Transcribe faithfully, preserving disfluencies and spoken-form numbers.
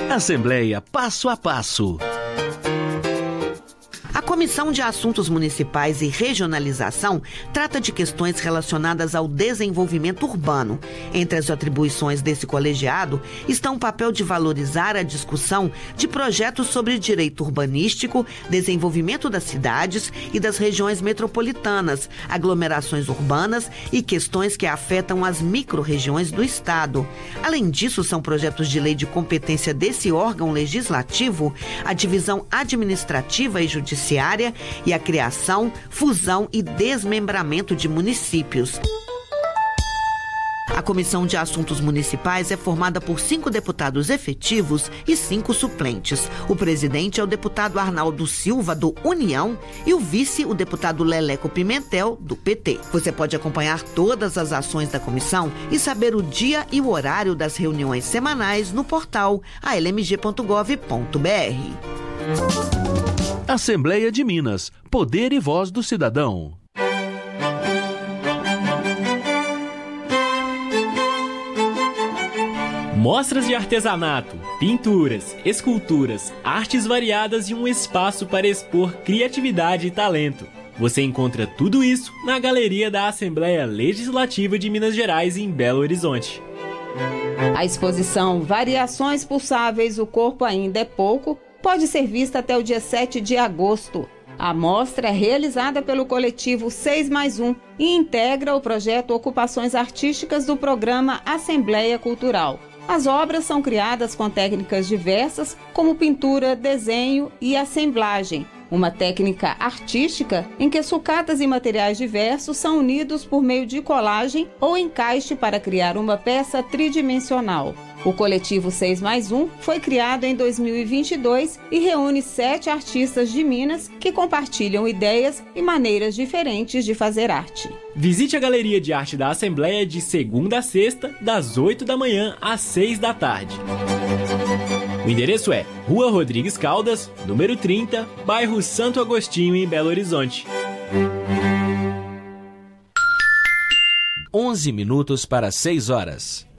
Assembleia Passo a Passo. A Comissão de Assuntos Municipais e Regionalização trata de questões relacionadas ao desenvolvimento urbano. Entre as atribuições desse colegiado estão o papel de valorizar a discussão de projetos sobre direito urbanístico, desenvolvimento das cidades e das regiões metropolitanas, aglomerações urbanas e questões que afetam as micro-regiões do Estado. Além disso, são projetos de lei de competência desse órgão legislativo a divisão administrativa e judiciária e a criação, fusão e desmembramento de municípios. A Comissão de Assuntos Municipais é formada por cinco deputados efetivos e cinco suplentes. O presidente é o deputado Arnaldo Silva, do União, e o vice, o deputado Leleco Pimentel, do P T. Você pode acompanhar todas as ações da comissão e saber o dia e o horário das reuniões semanais no portal a l m g ponto gov ponto b r. Assembleia de Minas. Poder e voz do cidadão. Mostras de artesanato, pinturas, esculturas, artes variadas e um espaço para expor criatividade e talento. Você encontra tudo isso na Galeria da Assembleia Legislativa de Minas Gerais, em Belo Horizonte. A exposição Variações Pulsáveis, o Corpo Ainda é Pouco pode ser vista até o dia sete de agosto. A mostra é realizada pelo coletivo seis mais um e integra o projeto Ocupações Artísticas do programa Assembleia Cultural. As obras são criadas com técnicas diversas, como pintura, desenho e assemblagem, uma técnica artística em que sucatas e materiais diversos são unidos por meio de colagem ou encaixe para criar uma peça tridimensional. O coletivo seis mais um foi criado em dois mil e vinte e dois e reúne sete artistas de Minas que compartilham ideias e maneiras diferentes de fazer arte. Visite a Galeria de Arte da Assembleia de segunda a sexta, das oito da manhã às seis da tarde. O endereço é Rua Rodrigues Caldas, número trinta, bairro Santo Agostinho, em Belo Horizonte. onze minutos para seis horas.